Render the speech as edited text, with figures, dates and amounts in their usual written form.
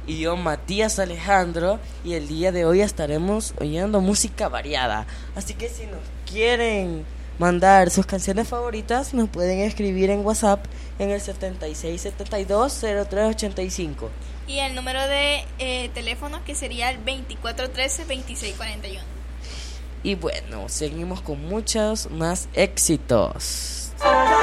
y yo Matías Alejandro, y el día de hoy estaremos oyendo música variada. Así que si nos quieren mandar sus canciones favoritas, nos pueden escribir en WhatsApp en el 76720385. Y el número de teléfono que sería el 2413-2641. Y bueno, seguimos con muchos más éxitos.